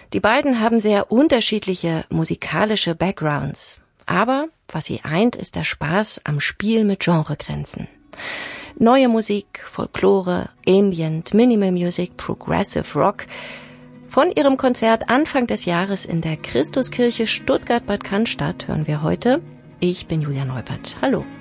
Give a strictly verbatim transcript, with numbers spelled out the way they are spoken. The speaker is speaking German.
Die beiden haben sehr unterschiedliche musikalische Backgrounds. Aber was sie eint, ist der Spaß am Spiel mit Genregrenzen. Neue Musik, Folklore, Ambient, Minimal Music, Progressive Rock. Von ihrem Konzert Anfang des Jahres in der Christuskirche Stuttgart-Bad Cannstatt hören wir heute. Ich bin Julia Neubert. Hallo.